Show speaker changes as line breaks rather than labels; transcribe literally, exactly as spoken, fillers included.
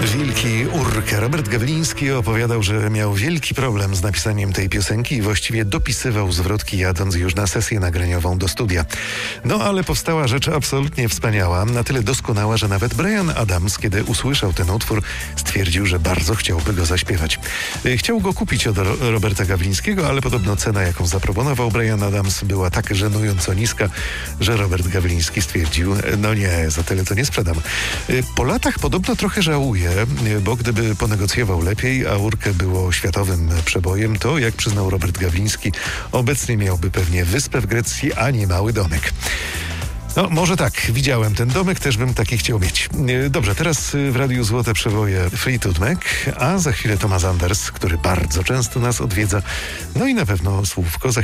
Wilki Urkę. Robert Gawliński opowiadał, że miał wielki problem z napisaniem tej piosenki i właściwie dopisywał zwrotki, jadąc już na sesję nagraniową do studia. No ale powstała rzecz absolutnie wspaniała, na tyle doskonała, że nawet Bryan Adams, kiedy usłyszał ten utwór, stwierdził, że bardzo chciałby go zaśpiewać. Chciał go kupić od Roberta Gawlińskiego, ale podobno cena, jaką zaproponował Bryan Adams, była tak żenująco niska, że Robert Gawliński stwierdził, no nie, za tyle to nie sprzedam. Po latach podobno trochę żałuje, bo gdyby ponegocjował lepiej, a Urkę było światowym przebojem, to, jak przyznał Robert Gawliński, obecnie miałby pewnie wyspę w Grecji, a nie mały domek. No, może tak, widziałem ten domek, też bym taki chciał mieć. Dobrze, teraz w Radiu Złote Przeboje Fleetwood Mac, a za chwilę Thomas Anders, który bardzo często nas odwiedza. No i na pewno słówko za chwilę.